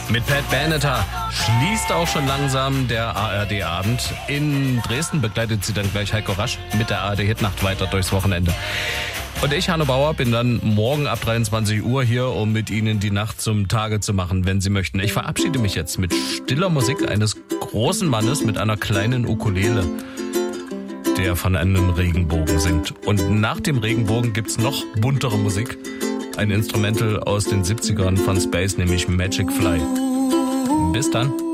Mit Pat Benatar schließt auch schon langsam der ARD-Abend. In Dresden begleitet sie dann gleich Heiko Rasch mit der ARD-Hitnacht weiter durchs Wochenende. Und ich, Hanno Bauer, bin dann morgen ab 23 Uhr hier, um mit Ihnen die Nacht zum Tage zu machen, wenn Sie möchten. Ich verabschiede mich jetzt mit stiller Musik eines großen Mannes mit einer kleinen Ukulele, der von einem Regenbogen singt. Und nach dem Regenbogen gibt's noch buntere Musik. Ein Instrumental aus den 70ern von Space, nämlich Magic Fly. Bis dann.